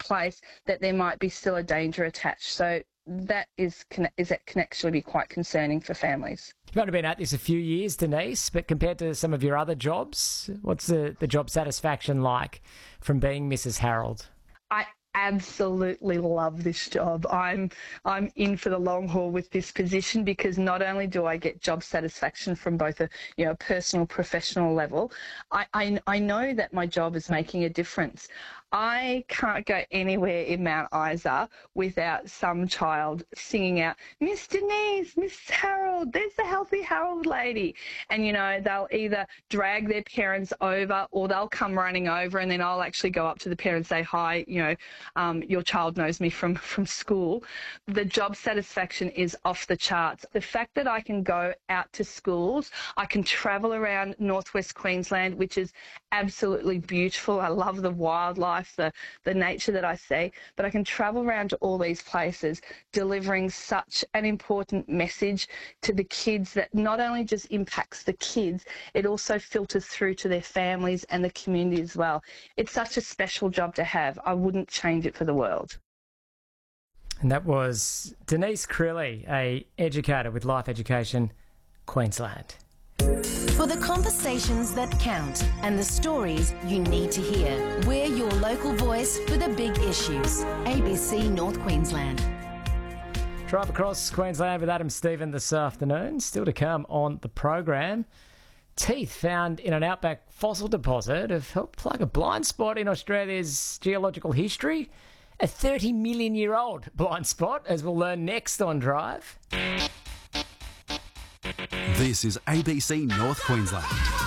place that there might be still a danger attached. So that can actually be quite concerning for families. You've only been at this a few years, Denise, but compared to some of your other jobs, what's the job satisfaction like from being Mrs. Harold? I absolutely love this job. I'm in for the long haul with this position, because not only do I get job satisfaction from both a personal, professional level, I know that my job is making a difference. I can't go anywhere in Mount Isa without some child singing out, "Miss Denise, Miss Harold, there's the Healthy Harold lady." And, they'll either drag their parents over, or they'll come running over, and then I'll actually go up to the parents and say, "Hi, your child knows me from school." The job satisfaction is off the charts. The fact that I can go out to schools, I can travel around northwest Queensland, which is absolutely beautiful. I love the wildlife, the nature that I see, but I can travel around to all these places delivering such an important message to the kids that not only just impacts the kids, it also filters through to their families and the community as well. It's such a special job to have. I wouldn't change it for the world. And that was Denise Crilly, a educator with Life Education Queensland. For the conversations that count and the stories you need to hear, we're your local voice for the big issues. ABC North Queensland. Drive across Queensland with Adam Stephen this afternoon. Still to come on the program. Teeth found in an outback fossil deposit have helped plug a blind spot in Australia's geological history. A 30-million-year-old blind spot, as we'll learn next on Drive. This is ABC North Queensland.